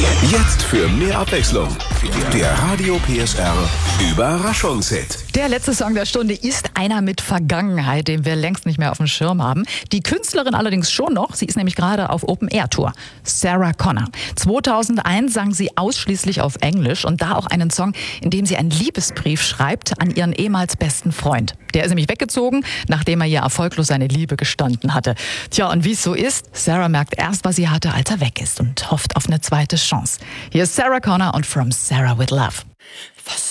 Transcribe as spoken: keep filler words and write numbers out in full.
Jetzt für mehr Abwechslung. Der Radio P S R Überraschungshit. Der letzte Song der Stunde ist einer mit Vergangenheit, den wir längst nicht mehr auf dem Schirm haben. Die Künstlerin allerdings schon noch. Sie ist nämlich gerade auf Open-Air-Tour. Sarah Connor. zweitausendeins sang sie ausschließlich auf Englisch und da auch einen Song, in dem sie einen Liebesbrief schreibt an ihren ehemals besten Freund. Der ist nämlich weggezogen, nachdem er ihr erfolglos seine Liebe gestanden hatte. Tja, und wie es so ist, Sarah merkt erst, was sie hatte, als er weg ist und hofft auf eine zweite Chance. Hier ist Sarah Connor und From Sarah with Love.